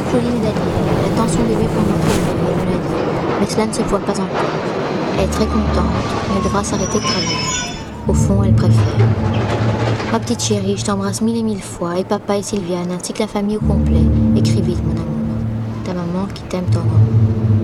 Claudine et Daniel. Elle attend son bébé pour montrer le bébé, elle me l'a dit. Mais cela ne se voit pas encore. Elle est très contente, mais elle devra s'arrêter de travailler. Au fond, elle préfère. Ma petite chérie, je t'embrasse mille et mille fois, et papa et Sylviane, ainsi que la famille au complet. Écris vite, mon amour. Ta maman qui t'aime tendrement.